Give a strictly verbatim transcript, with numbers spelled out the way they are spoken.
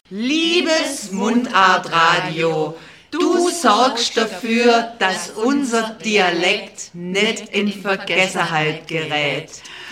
Liebes Mundartradio, du sorgst dafür, dass unser Dialekt nicht in Vergessenheit gerät.